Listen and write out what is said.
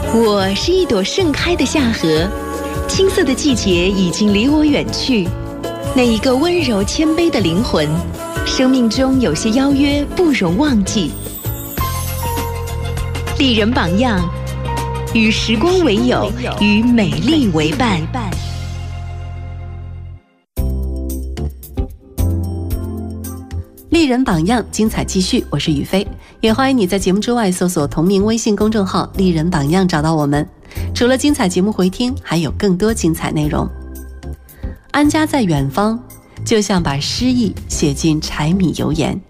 我是一朵盛开的夏荷，青涩的季节已经离我远去。那一个温柔谦卑的灵魂，生命中有些邀约不容忘记。丽人榜样，与时光为友，与美丽为伴。 丽人榜样，精彩继续，我是雨飞，也欢迎你在节目之外搜索同名微信公众号丽人榜样找到我们。除了精彩节目回听，还有更多精彩内容。安家在远方，就像把诗意写进柴米油盐。